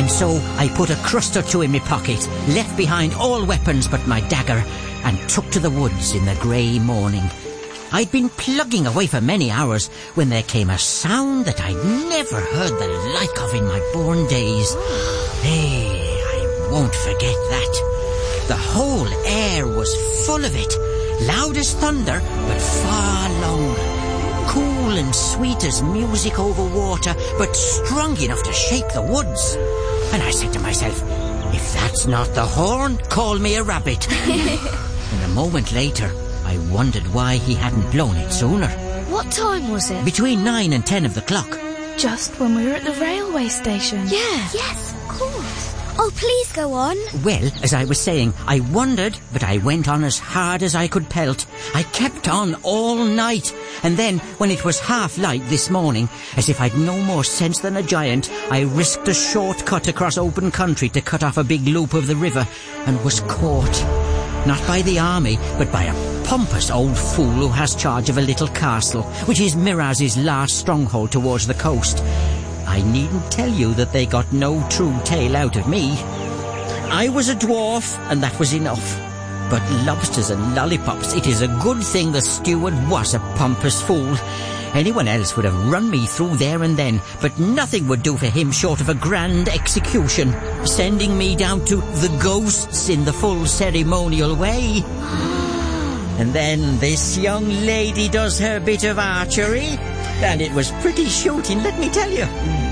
And so I put a crust or two in my pocket, left behind all weapons but my dagger, and took to the woods in the grey morning. I'd been plugging away for many hours when there came a sound that I'd never heard the like of in my born days. Hey, I won't forget that. The whole air was full of it, loud as thunder, but far longer. Cool and sweet as music over water, but strong enough to shake the woods. And I said to myself, if that's not the horn, call me a rabbit. And a moment later, I wondered why he hadn't blown it sooner. What time was it? Between 9 and 10 of the clock. Just when we were at the railway station. Yeah. Yes, of course. Oh, please go on. Well, as I was saying, I wondered, but I went on as hard as I could pelt. I kept on all night. And then, when it was half light this morning, as if I'd no more sense than a giant, I risked a shortcut across open country to cut off a big loop of the river, and was caught. Not by the army, but by a pompous old fool who has charge of a little castle, which is Miraz's last stronghold towards the coast. I needn't tell you that they got no true tale out of me. I was a dwarf, and that was enough. But lobsters and lollipops, it is a good thing the steward was a pompous fool. Anyone else would have run me through there and then, but nothing would do for him short of a grand execution, sending me down to the ghosts in the full ceremonial way. And then this young lady does her bit of archery, and it was pretty shooting, let me tell you.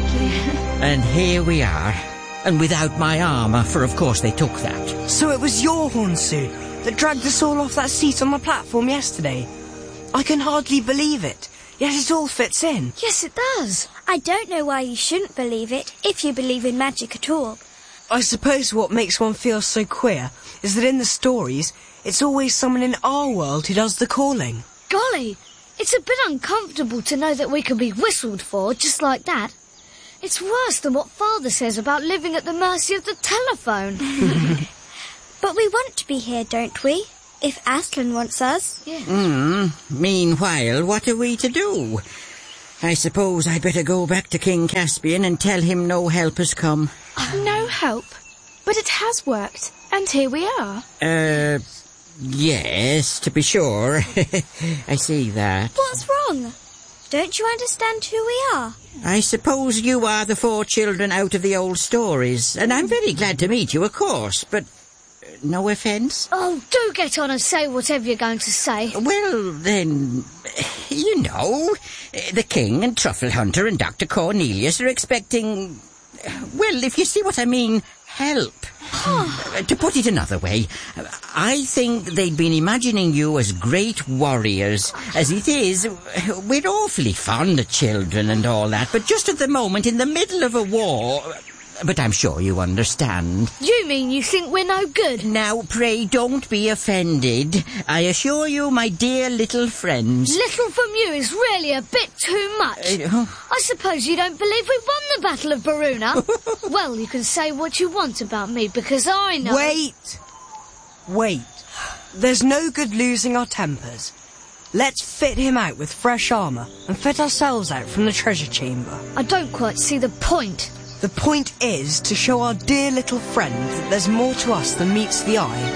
And here we are, and without my armour, for of course they took that. So it was your horn, Sue, that dragged us all off that seat on the platform yesterday. I can hardly believe it, yet it all fits in. Yes, it does. I don't know why you shouldn't believe it, if you believe in magic at all. I suppose what makes one feel so queer is that in the stories, it's always someone in our world who does the calling. Golly, it's a bit uncomfortable to know that we can be whistled for just like that. It's worse than what Father says about living at the mercy of the telephone. But we want to be here, don't we? If Aslan wants us. Yeah. Meanwhile, what are we to do? I suppose I'd better go back to King Caspian and tell him no help has come. No help. But it has worked. And here we are. Yes, to be sure. I see that. What's wrong? Don't you understand who we are? I suppose you are the 4 children out of the old stories, and I'm very glad to meet you, of course, but no offence? Oh, do get on and say whatever you're going to say. Well, then, you know, the King and Truffle Hunter and Dr. Cornelius are expecting, well, if you see what I mean, help. To put it another way, I think they'd been imagining you as great warriors. As it is, we're awfully fond of children and all that, but just at the moment, in the middle of a war... But I'm sure you understand. You mean you think we're no good? Now, pray don't be offended. I assure you, my dear little friends... Little from you is really a bit too much. I suppose you don't believe we won the Battle of Baruna. Well, you can say what you want about me, because I know... Wait. There's no good losing our tempers. Let's fit him out with fresh armour and fit ourselves out from the treasure chamber. I don't quite see the point. The point is to show our dear little friend that there's more to us than meets the eye.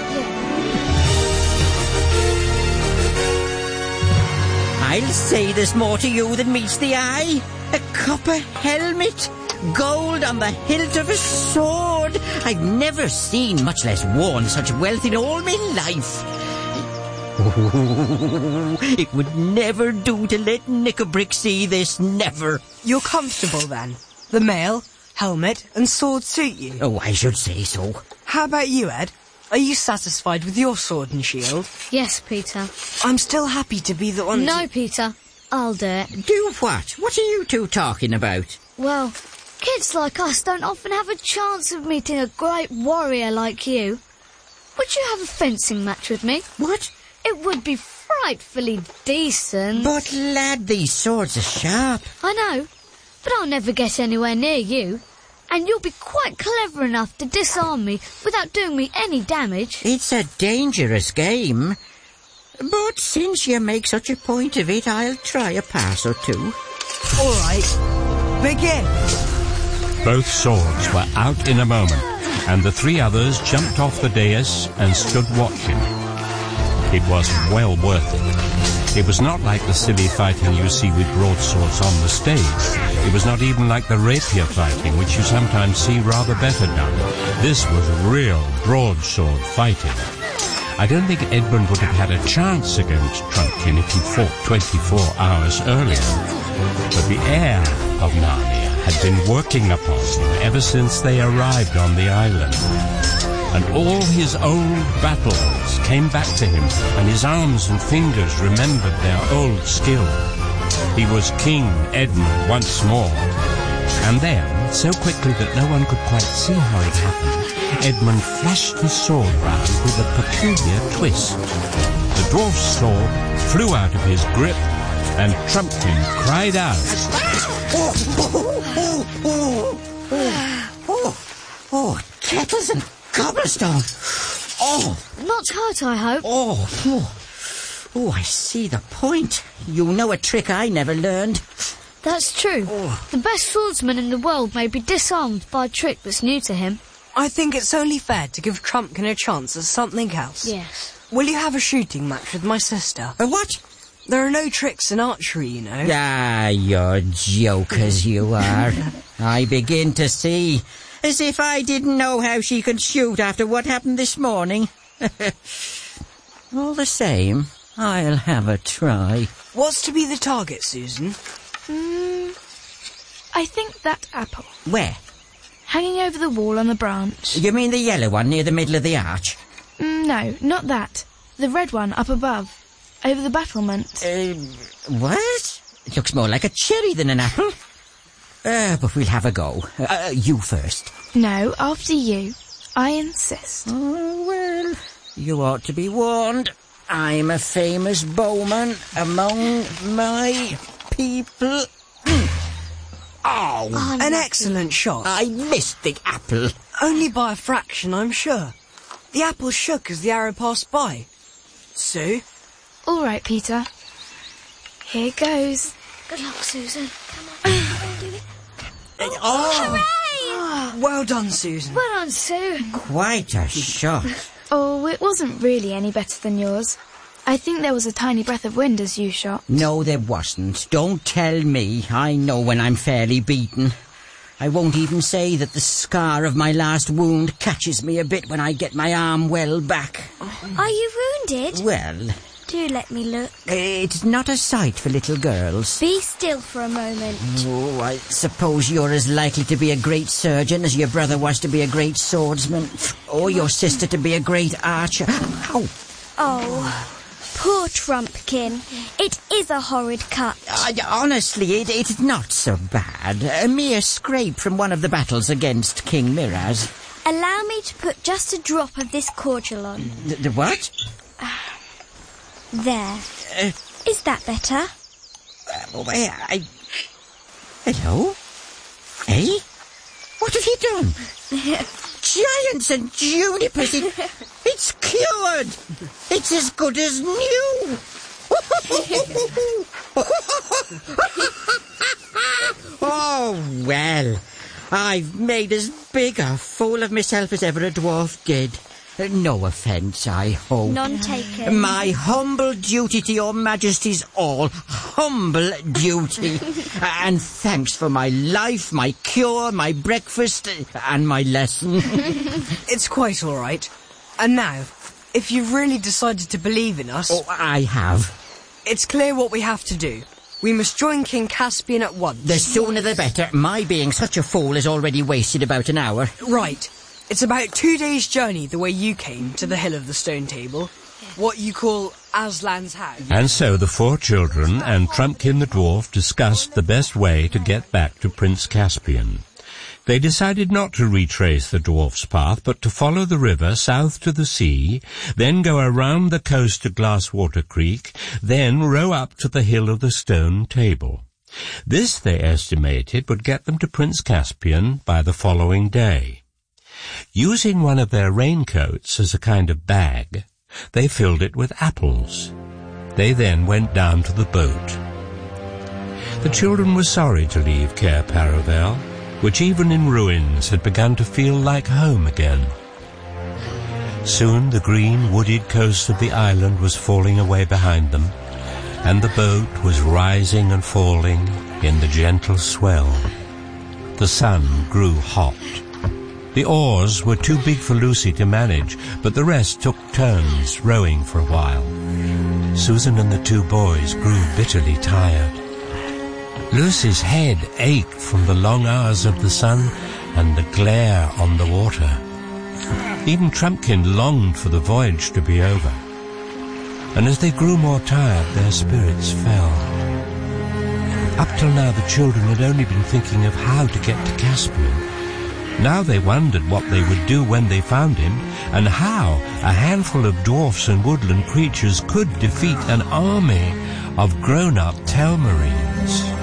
I'll say there's more to you than meets the eye. A copper helmet, gold on the hilt of a sword. I've never seen, much less worn, such wealth in all my life. It would never do to let Nickelbrick see this, never. You're comfortable then? The mail, helmet and sword suit you? Oh, I should say so. How about you, Ed? Are you satisfied with your sword and shield? Yes, Peter. I'm still happy to be the one No, Peter. I'll do it. Do what? What are you two talking about? Well, kids like us don't often have a chance of meeting a great warrior like you. Would you have a fencing match with me? What? It would be frightfully decent. But, lad, these swords are sharp. I know, but I'll never get anywhere near you. And you'll be quite clever enough to disarm me without doing me any damage. It's a dangerous game. But since you make such a point of it, I'll try a pass or two. All right, begin. Both swords were out in a moment, and the three others jumped off the dais and stood watching. It was well worth it. It was not like the silly fighting you see with broadswords on the stage. It was not even like the rapier fighting, which you sometimes see rather better done. This was real broadsword fighting. I don't think Edmund would have had a chance against Trumpkin if he'd fought 24 hours earlier. But the heir of Narnia had been working upon him ever since they arrived on the island. And all his old battles came back to him, and his arms and fingers remembered their old skill. He was King Edmund once more. And then, so quickly that no one could quite see how it happened, Edmund flashed his sword round with a peculiar twist. The dwarf's sword flew out of his grip, and Trumpkin cried out. Oh, kettles and cobblestone. Oh. Not hurt, I hope. Oh, I see the point. You know a trick I never learned. That's true. The best swordsman in the world may be disarmed by a trick that's new to him. I think it's only fair to give Trumpkin a chance at something else. Yes. Will you have a shooting match with my sister? A what? There are no tricks in archery, you know. Ah, you're jokers, you are. I begin to see. As if I didn't know how she could shoot after what happened this morning. All the same, I'll have a try. What's to be the target, Susan? I think that apple. Where? Hanging over the wall on the branch. You mean the yellow one near the middle of the arch? No, not that. The red one up above, over the battlement. What? It looks more like a cherry than an apple. But we'll have a go. You first. No, after you. I insist. Oh, well, you ought to be warned. I'm a famous bowman among my people. Oh, an excellent shot. I missed the apple. Only by a fraction, I'm sure. The apple shook as the arrow passed by. Sue? All right, Peter. Here goes. Good luck, Susan. Come on, do it. Oh, Well done, Susan. Well done, Sue. quite a shot. Oh, it wasn't really any better than yours. I think there was a tiny breath of wind as you shot. No, there wasn't. Don't tell me. I know when I'm fairly beaten. I won't even say that the scar of my last wound catches me a bit when I get my arm well back. Are you wounded? Well, Do let me look. it's not a sight for little girls. Be still for a moment. Oh, I suppose you're as likely to be a great surgeon as your brother was to be a great swordsman, or your sister to be a great archer. Ow! Oh, poor Trumpkin. It is a horrid cut. Honestly, it's not so bad. A mere scrape from one of the battles against King Miraz. Allow me to put just a drop of this cordial on. The what? There. Is that better? Hello? Eh? What have you done? Giants and junipers, it's cured! It's as good as new! Oh, well, I've made as big a fool of myself as ever a dwarf did. No offence, I hope. None taken. My humble duty to your majesty's all. Humble duty. And thanks for my life, my cure, my breakfast, and my lesson. It's quite all right. And now, if you've really decided to believe in us... Oh, I have. It's clear what we have to do. We must join King Caspian at once. The sooner the better. My being such a fool has already wasted about an hour. Right. It's about 2 days' journey the way you came to the Hill of the Stone Table. What you call Aslan's house. And so the four children and Trumpkin the dwarf discussed the best way to get back to Prince Caspian. They decided not to retrace the dwarf's path, but to follow the river south to the sea, then go around the coast to Glasswater Creek, then row up to the Hill of the Stone Table. This, they estimated, would get them to Prince Caspian by the following day. Using one of their raincoats as a kind of bag, they filled it with apples. They then went down to the boat. The children were sorry to leave Cair Paravel. which even in ruins had begun to feel like home again. Soon the green wooded coast of the island was falling away behind them, and the boat was rising and falling in the gentle swell. The sun grew hot. The oars were too big for Lucy to manage, but the rest took turns rowing for a while. Susan and the two boys grew bitterly tired. Lucy's head ached from the long hours of the sun and the glare on the water. Even Trumpkin longed for the voyage to be over. And as they grew more tired, their spirits fell. Up till now, the children had only been thinking of how to get to Caspian. Now they wondered what they would do when they found him, and how a handful of dwarfs and woodland creatures could defeat an army of grown-up Telmarines.